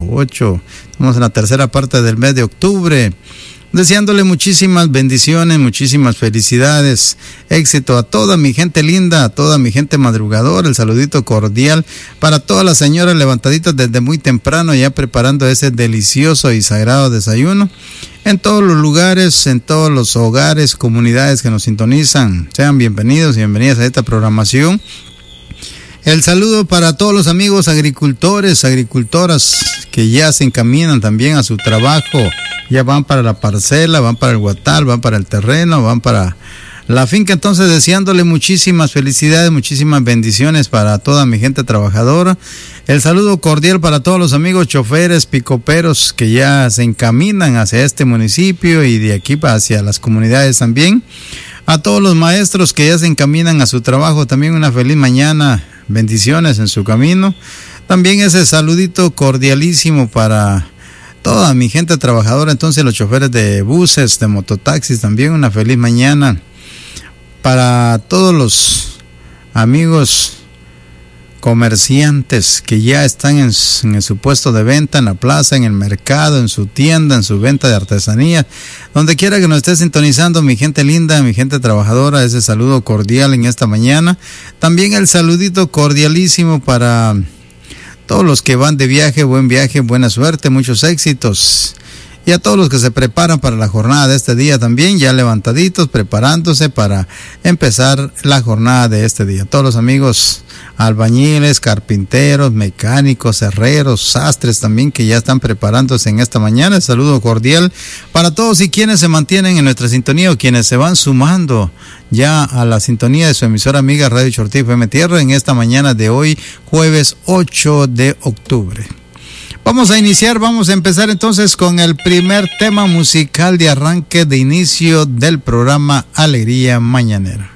8. Estamos en la tercera parte del mes de octubre. Deseándole muchísimas bendiciones, muchísimas felicidades, éxito a toda mi gente linda, a toda mi gente madrugadora. El saludito cordial para todas las señoras levantaditas desde muy temprano, ya preparando ese delicioso y sagrado desayuno. En todos los lugares, en todos los hogares, comunidades que nos sintonizan, sean bienvenidos y bienvenidas a esta programación. El saludo para todos los amigos agricultores, agricultoras que ya se encaminan también a su trabajo, ya van para la parcela, van para el guatal, van para el terreno, van para la finca. Entonces, deseándole muchísimas felicidades, muchísimas bendiciones para toda mi gente trabajadora. El saludo cordial para todos los amigos choferes, picoperos que ya se encaminan hacia este municipio y de aquí hacia las comunidades también. A todos los maestros que ya se encaminan a su trabajo, también una feliz mañana. Bendiciones en su camino. También ese saludito cordialísimo para toda mi gente trabajadora, entonces los choferes de buses, de mototaxis, también una feliz mañana. Para todos los amigos comerciantes que ya están en su puesto de venta, en la plaza, en el mercado, en su tienda, en su venta de artesanía, donde quiera que nos esté sintonizando, mi gente linda, mi gente trabajadora, ese saludo cordial en esta mañana. También el saludito cordialísimo para todos los que van de viaje, buen viaje, buena suerte, muchos éxitos. Y a todos los que se preparan para la jornada de este día también, ya levantaditos, preparándose para empezar la jornada de este día. Todos los amigos albañiles, carpinteros, mecánicos, herreros, sastres también que ya están preparándose en esta mañana. El saludo cordial para todos y quienes se mantienen en nuestra sintonía o quienes se van sumando ya a la sintonía de su emisora amiga Radio Chortí FM Tierra en esta mañana de hoy, jueves 8 de octubre. Vamos a empezar entonces con el primer tema musical de arranque de inicio del programa Alegría Mañanera.